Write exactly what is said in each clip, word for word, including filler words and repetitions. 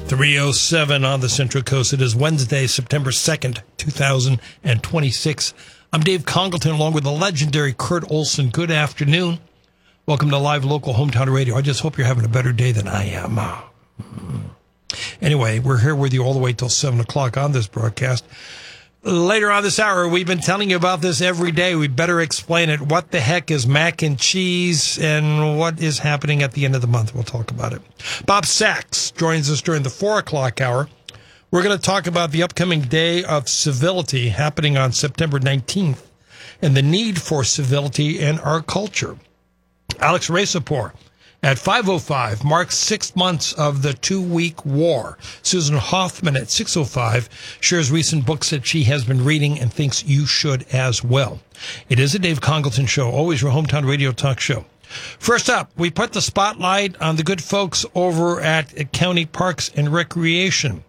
three oh seven on the Central Coast. It is Wednesday, September second, two thousand twenty-six. I'm Dave Congleton along with the legendary Kurt Olson. Good afternoon. Welcome to Live Local Hometown Radio. I just hope you're having a better day than I am. Anyway, we're here with you all the way till seven o'clock on this broadcast. Later on this hour, we've been telling you about this every day. We better explain it. What the heck is mac and cheese and what is happening at the end of the month? We'll talk about it. Bob Sachs joins us during the four o'clock hour. We're going to talk about the upcoming Day of Civility happening on September nineteenth and the need for civility in our culture. Alex Resapor at five oh five marks six months of the two-week war. Susan Hoffman at six oh five shares recent books that she has been reading and thinks you should as well. It is a Dave Congleton show, always your hometown radio talk show. First up, we put the spotlight on the good folks over at County Parks and Recreation.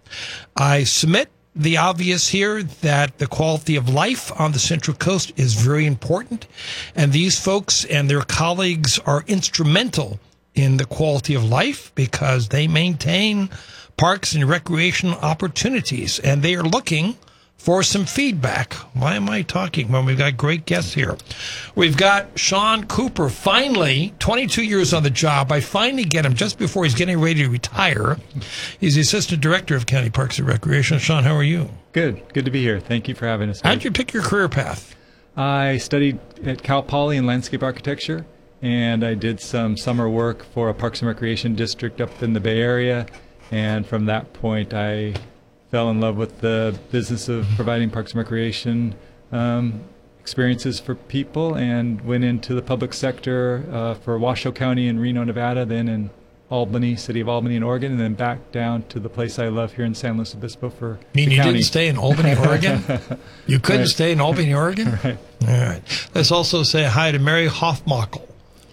I submit the obvious here that the quality of life on the Central Coast is very important, and these folks and their colleagues are instrumental in the quality of life because they maintain parks and recreation opportunities, and they are looking for some feedback. Why am I talking when we've got great guests here? We've got Sean Cooper, finally, twenty-two years on the job. I finally get him just before he's getting ready to retire. He's the Assistant Director of County Parks and Recreation. Sean, how are you? Good. Good to be here. Thank you for having us. How did you pick your career path? I studied at Cal Poly in landscape architecture, and I did some summer work for a Parks and Recreation district up in the Bay Area, and from that point I fell in love with the business of providing parks and recreation um, experiences for people, and went into the public sector uh, for Washoe County in Reno, Nevada, then in Albany, city of Albany in Oregon, and then back down to the place I love here in San Luis Obispo for I mean, the you county. didn't stay in Albany, Oregon? You couldn't Right. stay in Albany, Oregon? Right. All right. Let's also say hi to Mary Hofmackel.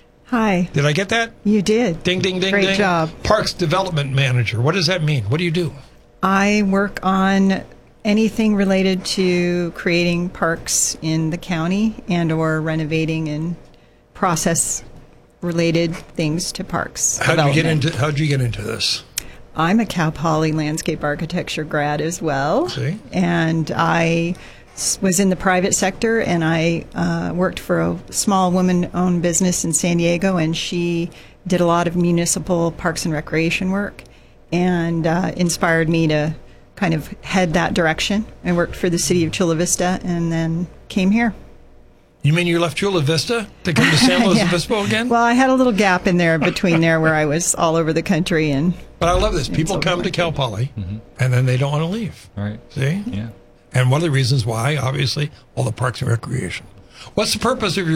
Hi. Did I get that? You did. Ding, ding, ding, Great ding. job. Parks Development Manager. What does that mean? What do you do? I work on anything related to creating parks in the county and or renovating and process related things to parks. How did you get development. into how'd you get into this? I'm a Cal Poly landscape architecture grad as well. See? And I s- was in the private sector, and I uh, worked for a small woman-owned business in San Diego, and she did a lot of municipal parks and recreation work, and uh, inspired me to kind of head that direction. I worked for the city of Chula Vista and then came here. You mean you left Chula Vista to come to San Luis Yeah. Obispo again? Well, I had a little gap in there between there where I was all over the country. and But I love this. People so come to forth. Cal Poly, Mhm. and then they don't want to leave. All right. See? Yeah. And one of the reasons why, obviously, all the parks and recreation. What's the purpose of your